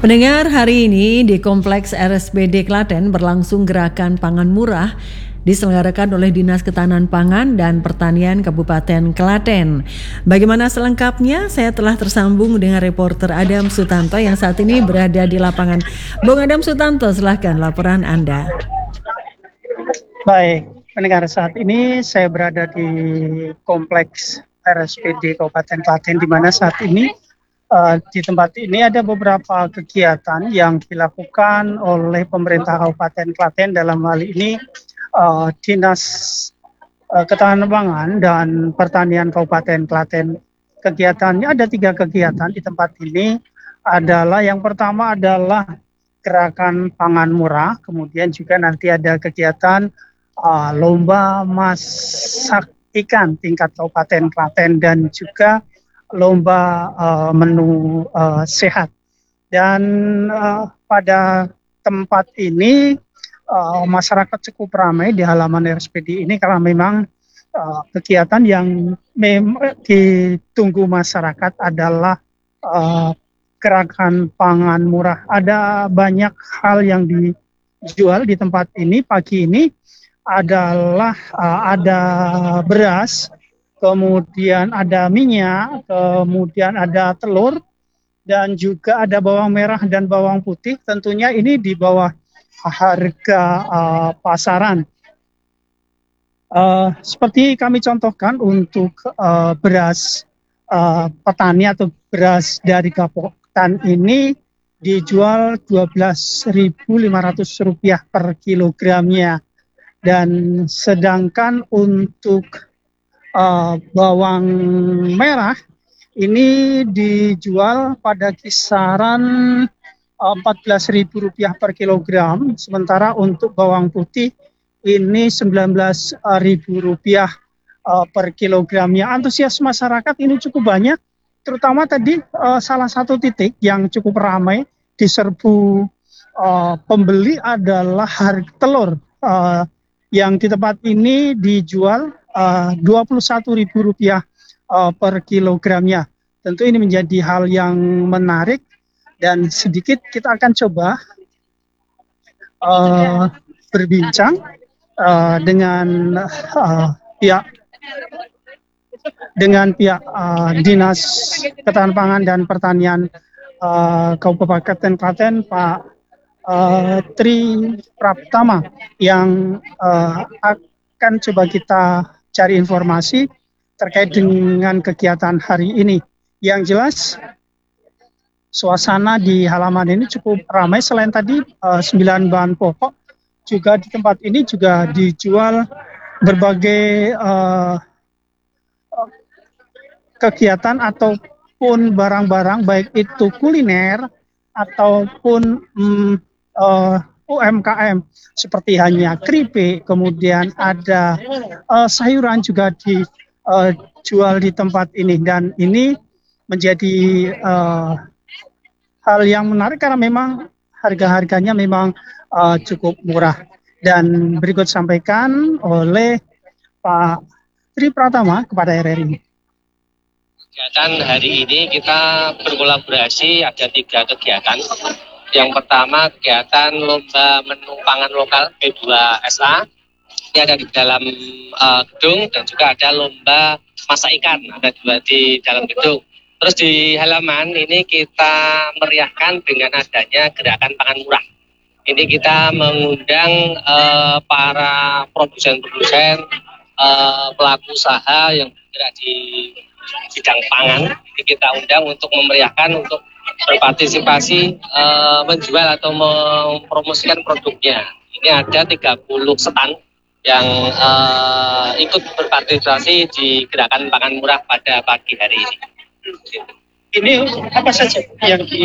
Pendengar, hari ini di Kompleks RSPD Klaten berlangsung gerakan pangan murah diselenggarakan oleh Dinas Ketahanan Pangan dan Pertanian Kabupaten Klaten. Bagaimana selengkapnya? Saya telah tersambung dengan reporter Adam Sutanto yang saat ini berada di lapangan. Bung Adam Sutanto, silahkan laporan Anda. Baik, pendengar, saat ini saya berada di Kompleks RSPD Kabupaten Klaten, di mana saat ini di tempat ini ada beberapa kegiatan yang dilakukan oleh pemerintah Kabupaten Klaten, dalam hal ini Dinas Ketahanan Pangan dan Pertanian Kabupaten Klaten. Kegiatannya ada 3 kegiatan di tempat ini. Adalah yang pertama adalah gerakan pangan murah, kemudian juga nanti ada kegiatan lomba masak ikan tingkat Kabupaten Klaten dan juga lomba menu sehat. Dan pada tempat ini masyarakat cukup ramai di halaman RSPD ini karena memang kegiatan yang ditunggu masyarakat adalah gerakan pangan murah. Ada banyak hal yang dijual di tempat ini. Pagi ini adalah ada beras, kemudian ada minyak, kemudian ada telur, dan juga ada bawang merah dan bawang putih. Tentunya ini di bawah harga pasaran. Seperti kami contohkan untuk beras petani atau beras dari Kapotan ini dijual Rp12.500 per kilogramnya. Dan sedangkan untuk bawang merah ini dijual pada kisaran Rp14.000 per kilogram, sementara untuk bawang putih ini Rp19.000 per kilogramnya. Antusias masyarakat ini cukup banyak, terutama tadi salah satu titik yang cukup ramai diserbu pembeli adalah harga telur yang di tempat ini dijual Rp21.000 per kilogramnya. Tentu ini menjadi hal yang menarik, dan sedikit kita akan coba berbincang dengan pihak Dinas Ketahanan Pangan dan Pertanian Kabupaten Klaten, Pak Tri Praptama, yang akan coba kita cari informasi terkait dengan kegiatan hari ini. Yang jelas suasana di halaman ini cukup ramai. Selain tadi 9 bahan pokok, juga di tempat ini juga dijual berbagai kegiatan ataupun barang-barang, baik itu kuliner ataupun UMKM seperti hanya keripik, kemudian ada sayuran juga dijual di tempat ini. Dan ini menjadi hal yang menarik karena memang harga-harganya memang cukup murah. Dan berikut sampaikan oleh Pak Tri Pratama kepada RRI. Kegiatan hari ini kita berkolaborasi, ada 3 kegiatan. Yang pertama kegiatan lomba menu pangan lokal B2SA, ini ada di dalam gedung, dan juga ada lomba masak ikan, ada 2 di dalam gedung. Terus di halaman ini kita meriahkan dengan adanya gerakan pangan murah. Ini kita mengundang para produsen-produsen, pelaku usaha yang bergerak di bidang pangan. Ini kita undang untuk memeriahkan, untuk berpartisipasi menjual atau mempromosikan produknya. Ini ada 30 stand yang ikut berpartisipasi di gerakan pangan murah pada pagi hari ini. Ini apa saja yang